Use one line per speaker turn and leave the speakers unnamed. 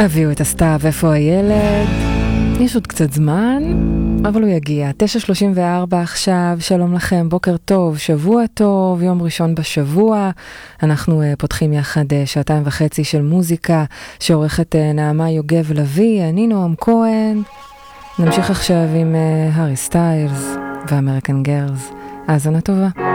הביאו את הסתיו, איפה הילד? יש עוד קצת זמן, אבל הוא יגיע. 9:34 עכשיו, שלום לכם, בוקר טוב, שבוע טוב, יום ראשון בשבוע. אנחנו פותחים יחד 2.5 של מוזיקה, שעורכת נעמה יוגב לוי, אני נועם כהן. נמשיך עכשיו עם הארי סטיילס ואמריקן גרלס. האזנה טובה.